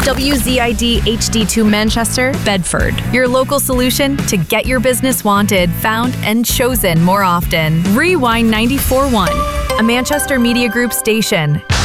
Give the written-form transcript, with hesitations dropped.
WZID HD2 Manchester, Bedford. Your local solution to get your business wanted, found, and chosen more often. Rewind 94.1, a Manchester Media Group station.